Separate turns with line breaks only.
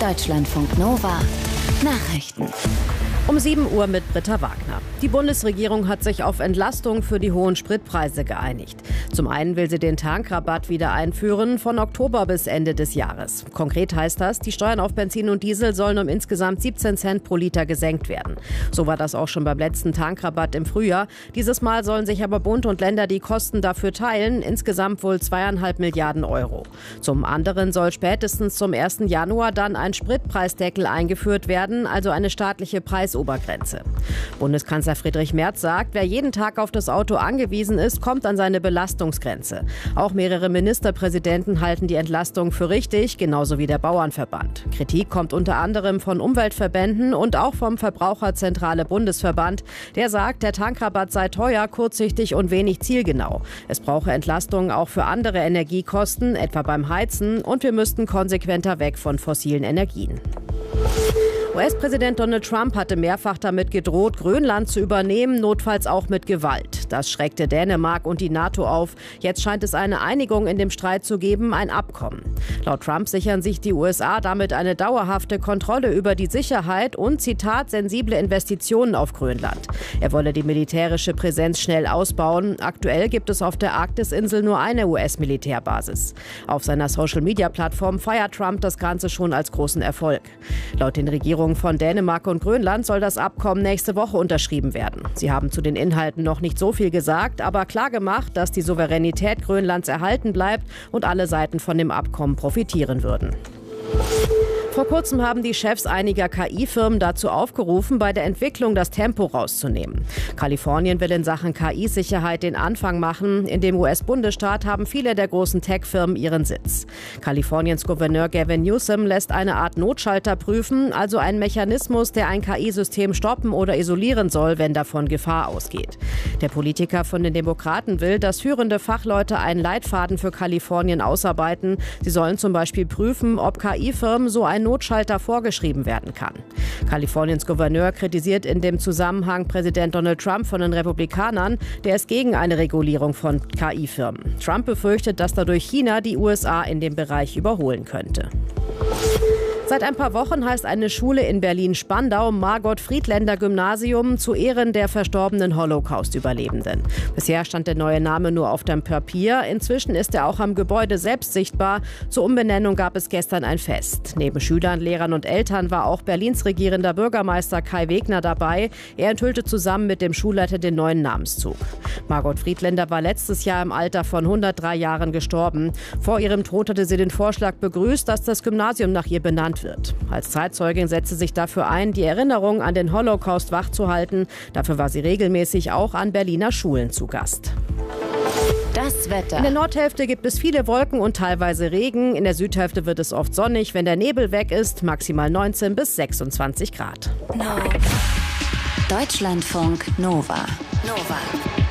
Deutschlandfunk Nova Nachrichten.
Um 7 Uhr mit Britta Wagner. Die Bundesregierung hat sich auf Entlastung für die hohen Spritpreise geeinigt. Zum einen will sie den Tankrabatt wieder einführen, von Oktober bis Ende des Jahres. Konkret heißt das, die Steuern auf Benzin und Diesel sollen um insgesamt 17 Cent pro Liter gesenkt werden. So war das auch schon beim letzten Tankrabatt im Frühjahr. Dieses Mal sollen sich aber Bund und Länder die Kosten dafür teilen, insgesamt wohl 2,5 Milliarden Euro. Zum anderen soll spätestens zum 1. Januar dann ein Spritpreisdeckel eingeführt werden, also eine staatliche Preisobergrenze. Bundeskanzler Friedrich Merz sagt, wer jeden Tag auf das Auto angewiesen ist, kommt an seine Belastungsgrenze. Auch mehrere Ministerpräsidenten halten die Entlastung für richtig, genauso wie der Bauernverband. Kritik kommt unter anderem von Umweltverbänden und auch vom Verbraucherzentrale Bundesverband. Der sagt, der Tankrabatt sei teuer, kurzsichtig und wenig zielgenau. Es brauche Entlastungen auch für andere Energiekosten, etwa beim Heizen, und wir müssten konsequenter weg von fossilen Energien. US-Präsident Donald Trump hatte mehrfach damit gedroht, Grönland zu übernehmen, notfalls auch mit Gewalt. Das schreckte Dänemark und die NATO auf. Jetzt scheint es eine Einigung in dem Streit zu geben, ein Abkommen. Laut Trump sichern sich die USA damit eine dauerhafte Kontrolle über die Sicherheit und, Zitat, sensible Investitionen auf Grönland. Er wolle die militärische Präsenz schnell ausbauen. Aktuell gibt es auf der Arktisinsel nur eine US-Militärbasis. Auf seiner Social-Media-Plattform feiert Trump das Ganze schon als großen Erfolg. Laut den Regierungen von Dänemark und Grönland soll das Abkommen nächste Woche unterschrieben werden. Sie haben zu den Inhalten noch nicht so viel gesagt, aber klargemacht, dass die Souveränität Grönlands erhalten bleibt und alle Seiten von dem Abkommen profitieren würden. Vor kurzem haben die Chefs einiger KI-Firmen dazu aufgerufen, bei der Entwicklung das Tempo rauszunehmen. Kalifornien will in Sachen KI-Sicherheit den Anfang machen. In dem US-Bundesstaat haben viele der großen Tech-Firmen ihren Sitz. Kaliforniens Gouverneur Gavin Newsom lässt eine Art Notschalter prüfen, also einen Mechanismus, der ein KI-System stoppen oder isolieren soll, wenn davon Gefahr ausgeht. Der Politiker von den Demokraten will, dass führende Fachleute einen Leitfaden für Kalifornien ausarbeiten. Sie sollen zum Beispiel prüfen, ob KI-Firmen so einen Notschalter vorgeschrieben werden kann. Kaliforniens Gouverneur kritisiert in dem Zusammenhang Präsident Donald Trump von den Republikanern, der ist gegen eine Regulierung von KI-Firmen. Trump befürchtet, dass dadurch China die USA in dem Bereich überholen könnte. Seit ein paar Wochen heißt eine Schule in Berlin-Spandau Margot-Friedländer-Gymnasium zu Ehren der verstorbenen Holocaust-Überlebenden. Bisher stand der neue Name nur auf dem Papier. Inzwischen ist er auch am Gebäude selbst sichtbar. Zur Umbenennung gab es gestern ein Fest. Neben Schülern, Lehrern und Eltern war auch Berlins regierender Bürgermeister Kai Wegner dabei. Er enthüllte zusammen mit dem Schulleiter den neuen Namenszug. Margot Friedländer war letztes Jahr im Alter von 103 Jahren gestorben. Vor ihrem Tod hatte sie den Vorschlag begrüßt, dass das Gymnasium nach ihr benannt wird. Als Zeitzeugin setzte sich dafür ein, die Erinnerung an den Holocaust wachzuhalten. Dafür war sie regelmäßig auch an Berliner Schulen zu Gast.
Das Wetter.
In der Nordhälfte gibt es viele Wolken und teilweise Regen. In der Südhälfte wird es oft sonnig, wenn der Nebel weg ist. Maximal 19 bis 26 Grad.
Deutschlandfunk Nova.